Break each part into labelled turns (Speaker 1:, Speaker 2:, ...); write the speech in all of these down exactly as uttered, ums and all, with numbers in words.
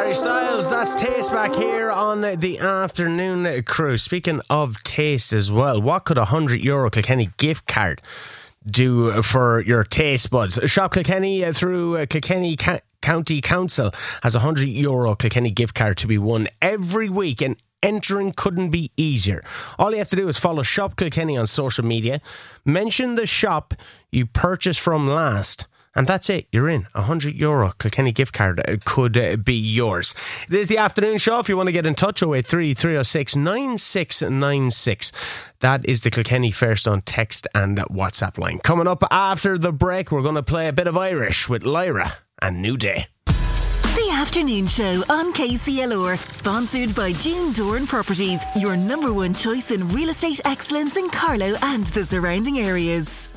Speaker 1: Harry Styles, that's Taste back here on the afternoon crew. Speaking of taste as well, what could a one hundred euro Kilkenny gift card do for your taste buds? Shop Kilkenny through Kilkenny Ca- County Council has a one hundred euro Kilkenny gift card to be won every week, and entering couldn't be easier. All you have to do is follow Shop Kilkenny on social media, mention the shop you purchased from last, and that's it. You're in. A one hundred euro Kilkenny gift card could uh, be yours. It is the afternoon show. If you want to get in touch, oh eight three, three oh six, nine six nine six. That is the Kilkenny Fairstone text and WhatsApp line. Coming up after the break, we're going to play a bit of Irish with Lyra and New Day.
Speaker 2: The Afternoon Show on K C L R, sponsored by June Doran Properties, your number one choice in real estate excellence in Carlow and the surrounding areas.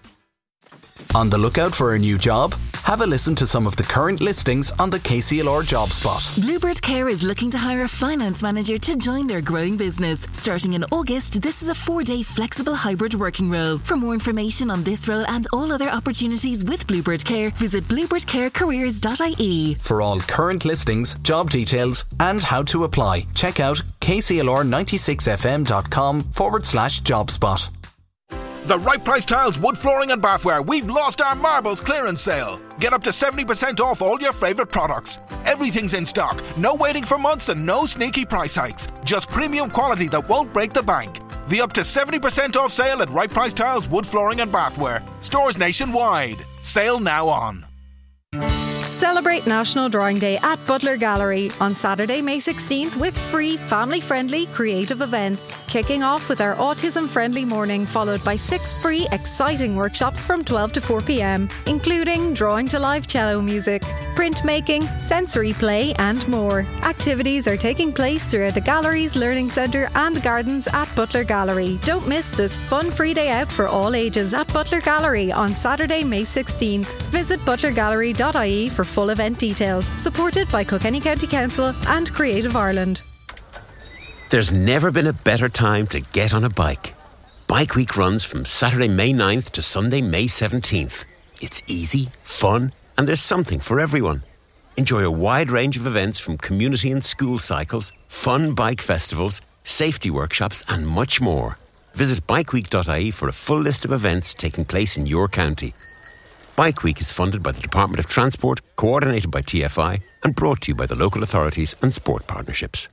Speaker 3: On the lookout for a new job? Have a listen to some of the current listings on the K C L R Job Spot.
Speaker 2: Bluebird Care is looking to hire a finance manager to join their growing business. Starting in August, this is a four-day flexible hybrid working role. For more information on this role and all other opportunities with Bluebird Care, visit bluebird care careers dot I E.
Speaker 3: For all current listings, job details and how to apply, check out k c l r ninety-six f m dot com forward slash job spot.
Speaker 4: The Right Price Tiles Wood Flooring and Bathware, we've lost our marbles clearance sale. Get up to seventy percent off all your favourite products. Everything's in stock, no waiting for months and no sneaky price hikes. Just premium quality that won't break the bank. The up to seventy percent off sale at Right Price Tiles Wood Flooring and Bathware. Stores nationwide. Sale now on.
Speaker 5: Celebrate National Drawing Day at Butler Gallery on Saturday, May sixteenth with free, family-friendly creative events. Kicking off with our autism-friendly morning, followed by six free, exciting workshops from twelve to four p.m, including drawing to live cello music, printmaking, sensory play and more. Activities are taking place throughout the gallery's Learning Centre and gardens at Butler Gallery. Don't miss this fun free day out for all ages at Butler Gallery on Saturday, May sixteenth. Visit butler gallery dot I E for full event details. Supported by Kilkenny County Council and Creative Ireland.
Speaker 6: There's never been a better time to get on a bike. Bike Week runs from Saturday, May ninth to Sunday, May seventeenth. It's easy, fun, and there's something for everyone. Enjoy a wide range of events from community and school cycles, fun bike festivals, safety workshops and much more. Visit bike week dot I E for a full list of events taking place in your county. Bike Week is funded by the Department of Transport, coordinated by T F I and brought to you by the local authorities and sport partnerships.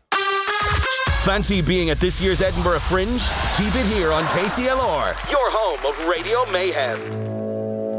Speaker 7: Fancy being at this year's Edinburgh Fringe? Keep it here on K C L R, your home of Radio Mayhem.